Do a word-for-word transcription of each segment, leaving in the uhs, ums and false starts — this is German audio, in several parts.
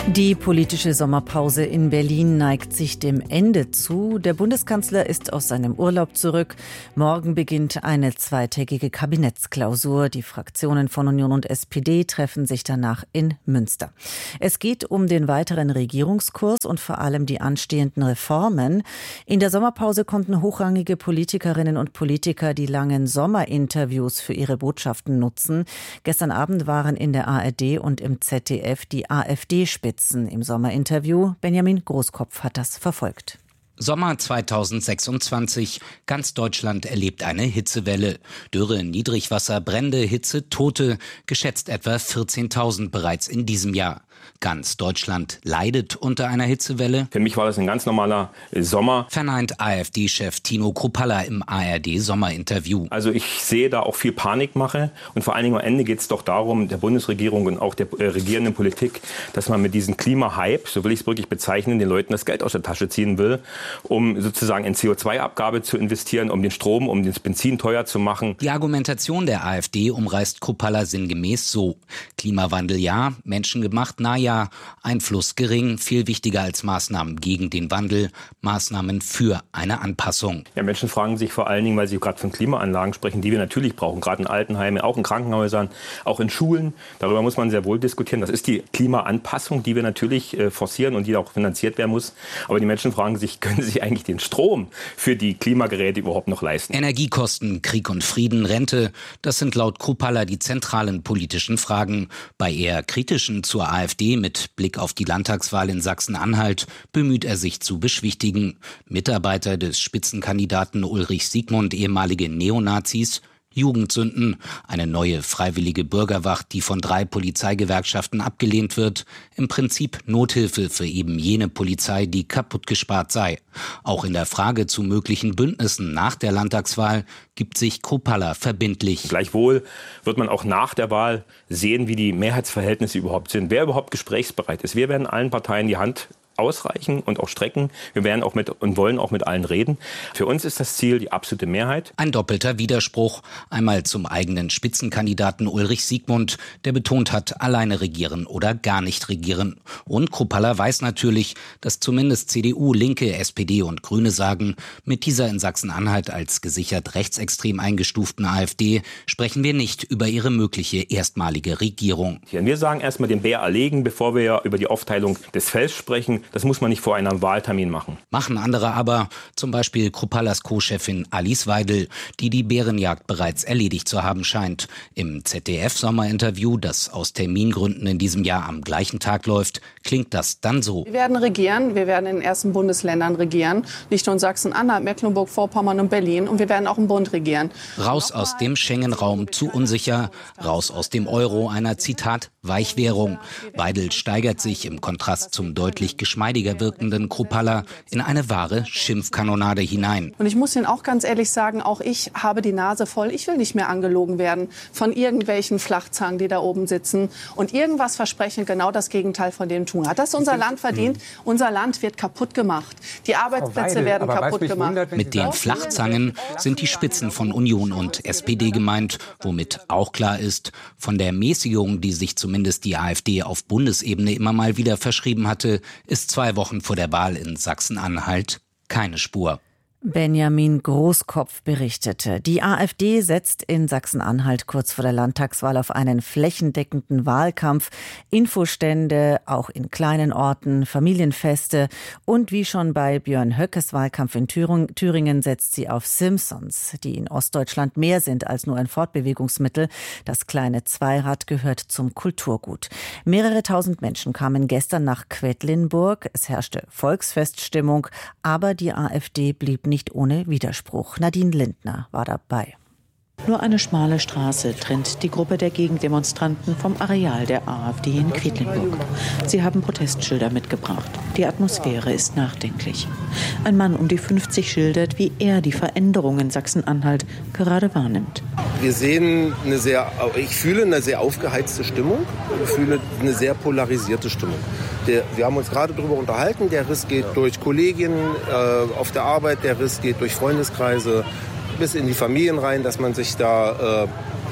Die politische Sommerpause in Berlin neigt sich dem Ende zu. Der Bundeskanzler ist aus seinem Urlaub zurück. Morgen beginnt eine zweitägige Kabinettsklausur. Die Fraktionen von Union und S P D treffen sich danach in Münster. Es geht um den weiteren Regierungskurs und vor allem die anstehenden Reformen. In der Sommerpause konnten hochrangige Politikerinnen und Politiker die langen Sommerinterviews für ihre Botschaften nutzen. Gestern Abend waren in der A R D und im Z D F die AfD-Spitzen im Sommerinterview. Benjamin Großkopf hat das verfolgt. Sommer zweitausendsechsundzwanzig. Ganz Deutschland erlebt eine Hitzewelle. Dürre, Niedrigwasser, Brände, Hitze, Tote. Geschätzt etwa vierzehntausend bereits in diesem Jahr. Ganz Deutschland leidet unter einer Hitzewelle. Für mich war das ein ganz normaler Sommer. Verneint AfD-Chef Tino Kruppalla im A R D-Sommerinterview. Also ich sehe da auch viel Panikmache. Und vor allen Dingen am Ende geht es doch darum, der Bundesregierung und auch der äh, regierenden Politik, dass man mit diesem Klimahype, so will ich es wirklich bezeichnen, den Leuten das Geld aus der Tasche ziehen will, um sozusagen in C O zwei Abgabe zu investieren, um den Strom, um das Benzin teuer zu machen. Die Argumentation der AfD umreißt Kruppalla sinngemäß so: Klimawandel ja, menschengemacht na ja, Einfluss gering, viel wichtiger als Maßnahmen gegen den Wandel, Maßnahmen für eine Anpassung. Ja, Menschen fragen sich vor allen Dingen, weil sie gerade von Klimaanlagen sprechen, die wir natürlich brauchen, gerade in Altenheimen, auch in Krankenhäusern, auch in Schulen. Darüber muss man sehr wohl diskutieren. Das ist die Klimaanpassung, die wir natürlich äh, forcieren und die auch finanziert werden muss. Aber die Menschen fragen sich, können sie eigentlich den Strom für die Klimageräte überhaupt noch leisten? Energiekosten, Krieg und Frieden, Rente, das sind laut Kruppalla die zentralen politischen Fragen. Bei eher kritischen zur AfD mit Blick auf die Landtagswahl in Sachsen-Anhalt bemüht er sich zu beschwichtigen. Mitarbeiter des Spitzenkandidaten Ulrich Siegmund, ehemalige Neonazis, Jugendsünden, eine neue freiwillige Bürgerwacht, die von drei Polizeigewerkschaften abgelehnt wird, im Prinzip Nothilfe für eben jene Polizei, die kaputtgespart sei. Auch in der Frage zu möglichen Bündnissen nach der Landtagswahl gibt sich Kruppalla verbindlich. Gleichwohl wird man auch nach der Wahl sehen, wie die Mehrheitsverhältnisse überhaupt sind, wer überhaupt gesprächsbereit ist. Wir werden allen Parteien die Hand ausreichen und auch strecken. Wir werden auch mit und wollen auch mit allen reden. Für uns ist das Ziel die absolute Mehrheit. Ein doppelter Widerspruch. Einmal zum eigenen Spitzenkandidaten Ulrich Siegmund, der betont hat, alleine regieren oder gar nicht regieren. Und Kruppalla weiß natürlich, dass zumindest C D U, Linke, S P D und Grüne sagen, mit dieser in Sachsen-Anhalt als gesichert rechtsextrem eingestuften AfD sprechen wir nicht über ihre mögliche erstmalige Regierung. Wir sagen erstmal den Bär erlegen, bevor wir über die Aufteilung des Felds sprechen. Das muss man nicht vor einem Wahltermin machen. Machen andere aber, zum Beispiel Krupallas Co-Chefin Alice Weidel, die die Bärenjagd bereits erledigt zu haben scheint. Im Z D F-Sommerinterview, das aus Termingründen in diesem Jahr am gleichen Tag läuft, klingt das dann so. Wir werden regieren, wir werden in den ersten Bundesländern regieren, nicht nur in Sachsen-Anhalt, Mecklenburg-Vorpommern und Berlin, und wir werden auch im Bund regieren. Raus aus dem Schengen-Raum, zu unsicher, raus aus dem Euro, einer, Zitat, Weichwährung. Weidel steigert sich im Kontrast zum deutlich geschmeidiger wirkenden Kruppalla in eine wahre Schimpfkanonade hinein. Und ich muss Ihnen auch ganz ehrlich sagen, auch ich habe die Nase voll. Ich will nicht mehr angelogen werden von irgendwelchen Flachzangen, die da oben sitzen und irgendwas versprechen, genau das Gegenteil von dem tun. Hat das unser Land verdient? Unser Land wird kaputt gemacht. Die Arbeitsplätze Weidel, werden kaputt gemacht. Wundert, Mit den Flachzangen sind die Spitzen von Union und S P D gemeint, womit auch klar ist, von der Mäßigung, die sich zumindest die AfD auf Bundesebene immer mal wieder verschrieben hatte, ist zwei Wochen vor der Wahl in Sachsen-Anhalt keine Spur. Benjamin Großkopf berichtete. Die AfD setzt in Sachsen-Anhalt kurz vor der Landtagswahl auf einen flächendeckenden Wahlkampf, Infostände, auch in kleinen Orten, Familienfeste und wie schon bei Björn Höckes Wahlkampf in Thüringen setzt sie auf Simpsons, die in Ostdeutschland mehr sind als nur ein Fortbewegungsmittel. Das kleine Zweirad gehört zum Kulturgut. Mehrere tausend Menschen kamen gestern nach Quedlinburg. Es herrschte Volksfeststimmung, aber die AfD blieb nicht ohne Widerspruch. Nadine Lindner war dabei. Nur eine schmale Straße trennt die Gruppe der Gegendemonstranten vom Areal der AfD in Quedlinburg. Sie haben Protestschilder mitgebracht. Die Atmosphäre ist nachdenklich. Ein Mann um die fünfzig schildert, wie er die Veränderungen in Sachsen-Anhalt gerade wahrnimmt. Wir sehen eine sehr, ich fühle eine sehr aufgeheizte Stimmung. Ich fühle eine sehr polarisierte Stimmung. Der, wir haben uns gerade darüber unterhalten, der Riss geht durch Kolleginnen äh, auf der Arbeit, der Riss geht durch Freundeskreise bis in die Familien rein, dass man sich da äh,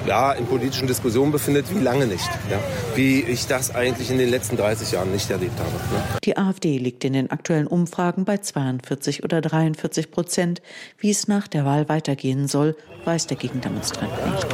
ja, in politischen Diskussionen befindet, wie lange nicht. Ja? Wie ich das eigentlich in den letzten dreißig Jahren nicht erlebt habe. Ne? Die AfD liegt in den aktuellen Umfragen bei zweiundvierzig oder dreiundvierzig Prozent. Wie es nach der Wahl weitergehen soll, weiß der Gegendemonstrant nicht.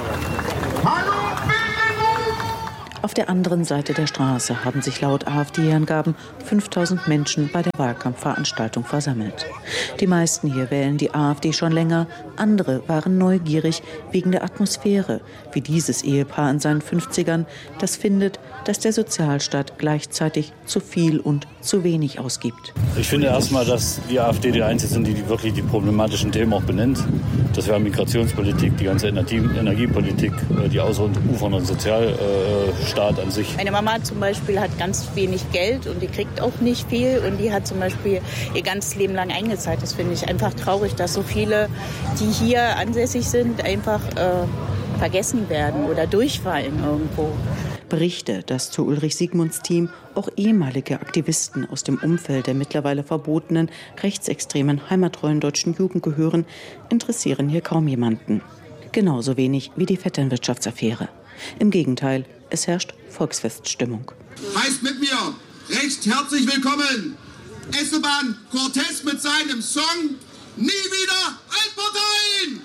Auf der anderen Seite der Straße haben sich laut AfD-Angaben fünftausend Menschen bei der Wahlkampfveranstaltung versammelt. Die meisten hier wählen die AfD schon länger, andere waren neugierig wegen der Atmosphäre, wie dieses Ehepaar in seinen fünfzigern, das findet, dass der Sozialstaat gleichzeitig zu viel und zu wenig ausgibt. Ich finde erstmal, dass die AfD die Einzige sind, die, die wirklich die problematischen Themen auch benennt. Das wäre Migrationspolitik, die ganze Energie, Energiepolitik, die ausufernden Sozialstaat an sich. Meine Mama zum Beispiel hat ganz wenig Geld und die kriegt auch nicht viel und die hat zum Beispiel ihr ganzes Leben lang eingezahlt. Das finde ich einfach traurig, dass so viele, die hier ansässig sind, einfach äh, vergessen werden oder durchfallen irgendwo. Berichte, dass zu Ulrich Siegmunds Team auch ehemalige Aktivisten aus dem Umfeld der mittlerweile verbotenen rechtsextremen heimattreuen deutschen Jugend gehören, interessieren hier kaum jemanden. Genauso wenig wie die Vetternwirtschaftsaffäre. Im Gegenteil, es herrscht Volksfeststimmung. Heißt mit mir recht herzlich willkommen Esteban Cortés mit seinem Song Nie wieder Altparteien!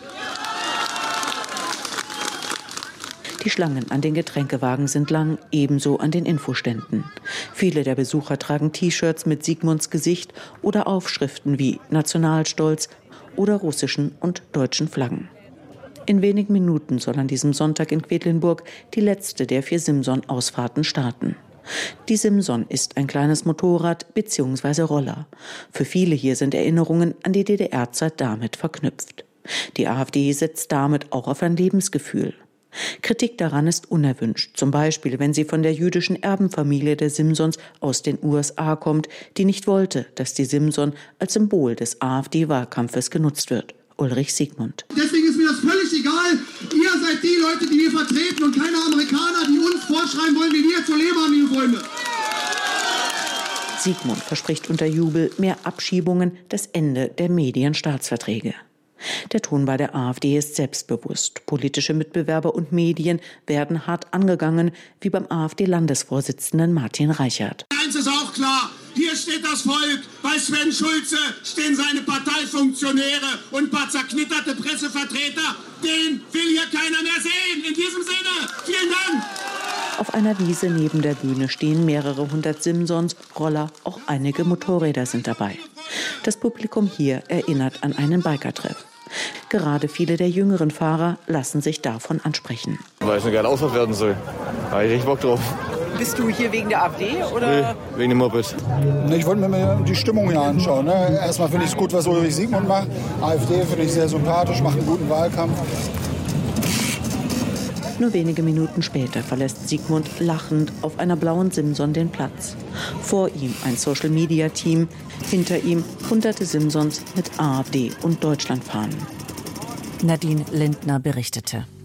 Die Schlangen an den Getränkewagen sind lang, ebenso an den Infoständen. Viele der Besucher tragen T-Shirts mit Siegmunds Gesicht oder Aufschriften wie Nationalstolz oder russischen und deutschen Flaggen. In wenigen Minuten soll an diesem Sonntag in Quedlinburg die letzte der vier Simson-Ausfahrten starten. Die Simson ist ein kleines Motorrad bzw. Roller. Für viele hier sind Erinnerungen an die D D R-Zeit damit verknüpft. Die AfD setzt damit auch auf ein Lebensgefühl. Kritik daran ist unerwünscht, zum Beispiel wenn sie von der jüdischen Erbenfamilie der Simsons aus den U S A kommt, die nicht wollte, dass die Simson als Symbol des AfD-Wahlkampfes genutzt wird. Ulrich Siegmund. Deswegen ist mir das völlig egal. Ihr seid die Leute, die wir vertreten und keine Amerikaner, die uns vorschreiben wollen, wie wir zu leben haben, liebe Freunde. Siegmund verspricht unter Jubel mehr Abschiebungen, das Ende der Medienstaatsverträge. Der Ton bei der AfD ist selbstbewusst. Politische Mitbewerber und Medien werden hart angegangen, wie beim AfD-Landesvorsitzenden Martin Reichert. Eins ist auch klar, hier steht das Volk, bei Sven Schulze stehen seine Parteifunktionäre und ein paar zerknitterte Pressevertreter. Den will hier keiner mehr sehen. In diesem Sinne, vielen Dank. Auf einer Wiese neben der Bühne stehen mehrere hundert Simsons, Roller, auch einige Motorräder sind dabei. Das Publikum hier erinnert an einen Bikertreff. Gerade viele der jüngeren Fahrer lassen sich davon ansprechen. Weil es eine geile Ausfahrt werden soll. Da habe ich richtig Bock drauf. Bist du hier wegen der AfD oder? Nee, wegen dem Moped. Ich wollte mir die Stimmung hier anschauen. Ne? Erstmal finde ich es gut, was Ulrich Siegmund macht. AfD finde ich sehr sympathisch, macht einen guten Wahlkampf. Nur wenige Minuten später verlässt Siegmund lachend auf einer blauen Simson den Platz. Vor ihm ein Social-Media-Team, hinter ihm hunderte Simsons mit AfD und Deutschlandfahnen. Nadine Lindner berichtete.